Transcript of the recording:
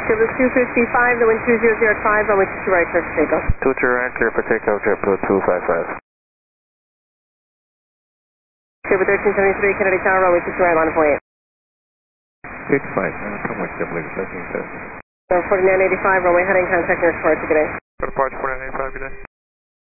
Clear 255, the wind 2005, runway 22 right, clear for takeoff. 22 right, clear for takeoff, JetBlue 255. Clear 1373, Kennedy Tower, runway 22 right, line of 48. 859, come with JetBlue 1370. So 4985, runway heading, contact nurse for today. Departure 4985, good day.